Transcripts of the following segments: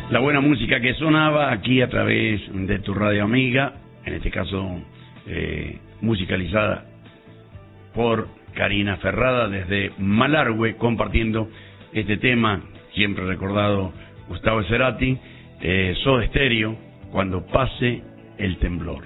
La buena música que sonaba aquí a través de tu radio amiga, en este caso musicalizada por Karina Ferrada desde Malargüe, compartiendo este tema, siempre recordado Gustavo Cerati, Soda Stereo, Cuando pase el temblor.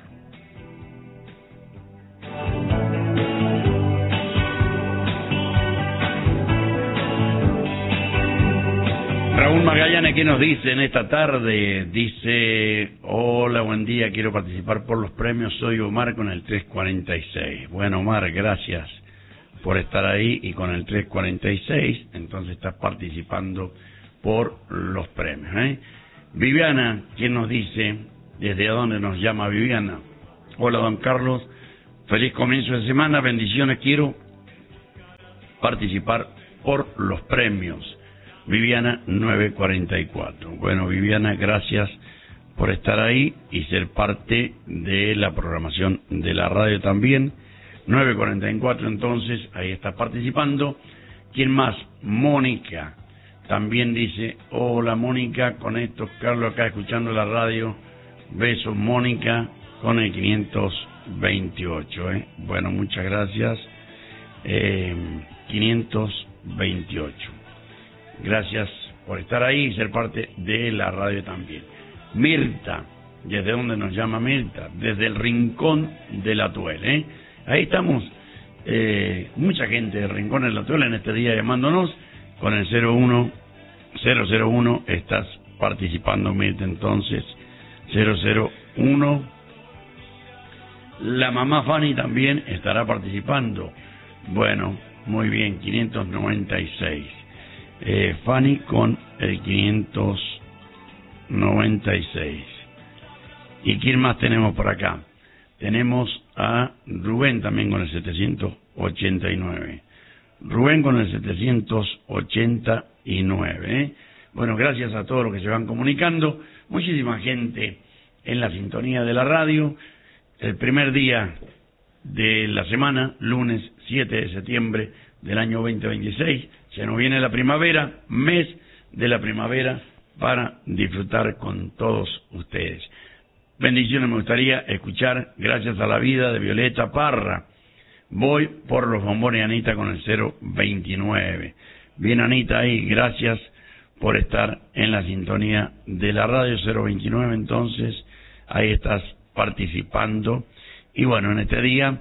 Raúl Magallanes, ¿qué nos dice en esta tarde? Dice, hola, buen día, quiero participar por los premios, soy Omar con el 346. Bueno, Omar, gracias por estar ahí y con el 346, entonces estás participando por los premios, ¿eh? Viviana, ¿quién nos dice? ¿Desde dónde nos llama Viviana? Hola, don Carlos, feliz comienzo de semana, bendiciones, quiero participar por los premios. Viviana 944. Bueno, Viviana, gracias por estar ahí y ser parte de la programación de la radio también. 944, entonces, ahí está participando. ¿Quién más? Mónica. También dice, hola Mónica, con esto, Carlos acá escuchando la radio. Besos, Mónica, con el 528. Bueno, muchas gracias. 528. Gracias por estar ahí y ser parte de la radio también. Mirta, ¿desde dónde nos llama Mirta? Desde el Rincón de la Tuel, Ahí estamos, mucha gente del Rincón de la Tuel en este día llamándonos con el 01001, estás participando, Mirta, entonces, 001. La mamá Fanny también estará participando. Bueno, muy bien, 596. Fanny con el 596. ¿Y quién más tenemos por acá? Tenemos a Rubén también con el 789. Rubén con el 789. Bueno, gracias a todos los que se van comunicando. Muchísima gente en la sintonía de la radio. El primer día de la semana, lunes 7 de septiembre del año 2026, se nos viene la primavera, mes de la primavera para disfrutar con todos ustedes. Bendiciones, me gustaría escuchar Gracias a la Vida de Violeta Parra. Voy por los bombones, Anita, con el 029. Bien, Anita, ahí, gracias por estar en la sintonía de la radio 029, entonces, ahí estás participando. Y bueno, en este día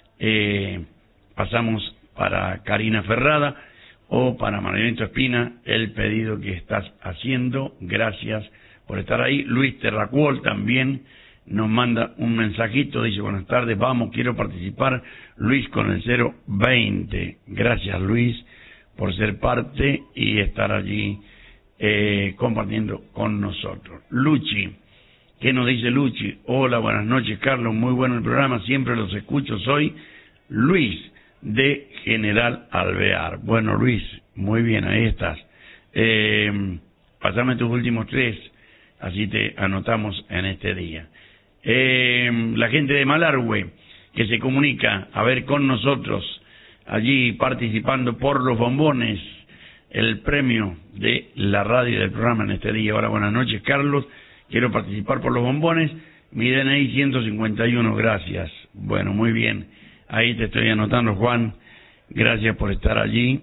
pasamos para Karina Ferrada o para Marinito Espina el pedido que estás haciendo. Gracias por estar ahí. Luis Terracuol también nos manda un mensajito, dice buenas tardes, vamos, quiero participar. Luis con el 020. Gracias, Luis, por ser parte y estar allí compartiendo con nosotros. Luchi, ¿qué nos dice Luchi? Hola, buenas noches, Carlos, muy bueno el programa, siempre los escucho, soy Luis de General Alvear. Bueno, Luis, muy bien, ahí estás. Pasame tus últimos tres, así te anotamos en este día. La gente de Malargüe, que se comunica a ver con nosotros, allí participando por los bombones, el premio de la radio del programa en este día. Hola, buenas noches, Carlos, quiero participar por los bombones, mi DNI 151, gracias. Bueno, muy bien. Ahí te estoy anotando, Juan. Gracias por estar allí.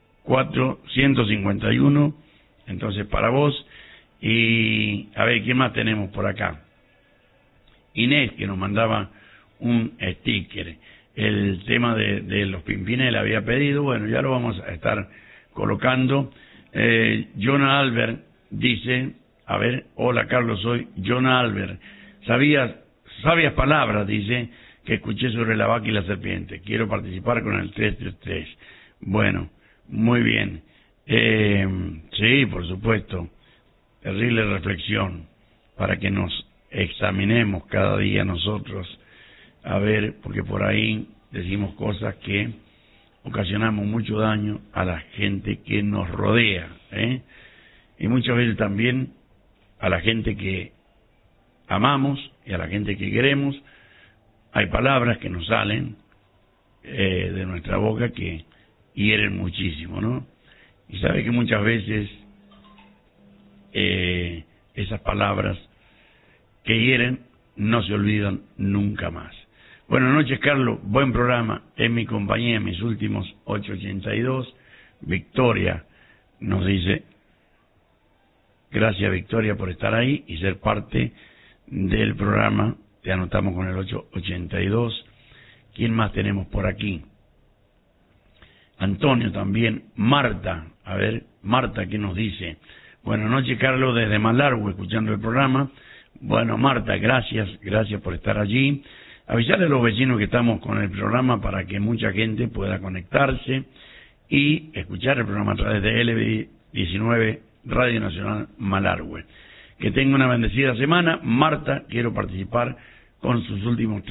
451. Entonces, para vos. Y a ver, ¿quién más tenemos por acá? Inés, que nos mandaba un sticker. El tema de los Pimpinela había pedido. Bueno, ya lo vamos a estar colocando. Jonah Albert dice, a ver, hola Carlos, soy Jonah Albert. Sabias palabras, dice, que escuché sobre la vaca y la serpiente. Quiero participar con el 333. Bueno, muy bien. Sí, por supuesto. Terrible reflexión para que nos examinemos cada día nosotros. A ver, porque por ahí decimos cosas que ocasionamos mucho daño a la gente que nos rodea, y muchas veces también a la gente que amamos y a la gente que queremos. Hay palabras que nos salen de nuestra boca que hieren muchísimo, ¿no? Y sabe que muchas veces esas palabras que hieren no se olvidan nunca más. Buenas noches, Carlos, buen programa, en mi compañía, en mis últimos 882, Victoria nos dice, gracias Victoria por estar ahí y ser parte del programa, te anotamos con el 882, ¿quién más tenemos por aquí? Antonio también, Marta, a ver, Marta, ¿qué nos dice? Buenas noches, Carlos, desde Malargüe, escuchando el programa. Bueno, Marta, gracias por estar allí. Avisarle a los vecinos que estamos con el programa para que mucha gente pueda conectarse y escuchar el programa a través de LB19 Radio Nacional Malargüe. Que tenga una bendecida semana. Marta, quiero participar con sus últimos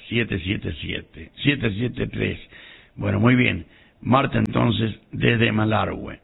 773. Bueno, muy bien. Marta, entonces, desde Malargüe,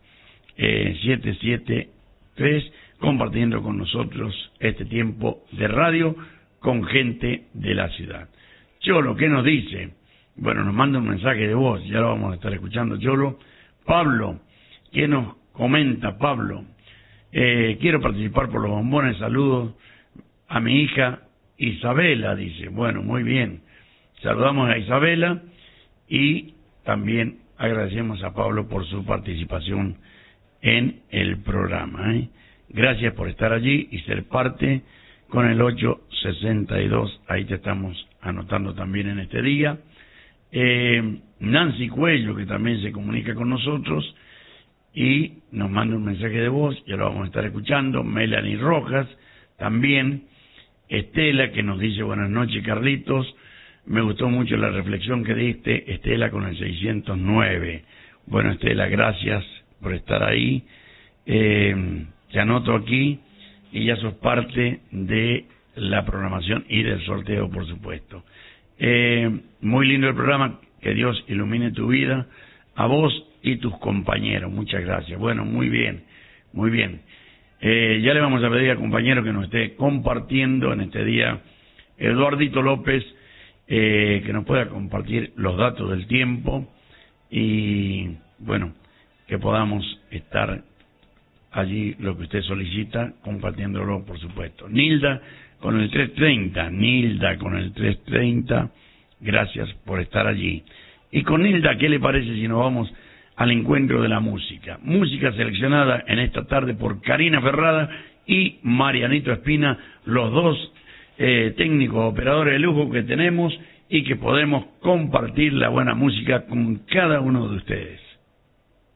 773, compartiendo con nosotros este tiempo de radio con gente de la ciudad. Cholo, ¿qué nos dice? Bueno, nos manda un mensaje de voz, ya lo vamos a estar escuchando, Cholo. Pablo, ¿qué nos comenta, Pablo? Quiero participar por los bombones, saludos a mi hija Isabela, dice. Bueno, muy bien, saludamos a Isabela y también agradecemos a Pablo por su participación en el programa. Gracias por estar allí y ser parte con el 862, ahí te estamos anotando también en este día. Nancy Cuello, que también se comunica con nosotros y nos manda un mensaje de voz, ya lo vamos a estar escuchando. Melanie Rojas también. Estela, que nos dice buenas noches, Carlitos, me gustó mucho la reflexión que diste, Estela, con el 609. Bueno, Estela, gracias por estar ahí. Te anoto aquí y ya sos parte de la programación y del sorteo, por supuesto. Muy lindo el programa, que Dios ilumine tu vida, a vos y tus compañeros. Muchas gracias. Bueno, muy bien, muy bien. Ya le vamos a pedir al compañero que nos esté compartiendo en este día, Eduardito López, que nos pueda compartir los datos del tiempo y, bueno, que podamos estar allí, lo que usted solicita, compartiéndolo, por supuesto. Nilda con el 330, gracias por estar allí. Y con Nilda, ¿qué le parece si nos vamos al encuentro de la música? Música seleccionada en esta tarde por Karina Ferrada y Marianito Espina, los dos técnicos operadores de lujo que tenemos y que podemos compartir la buena música con cada uno de ustedes.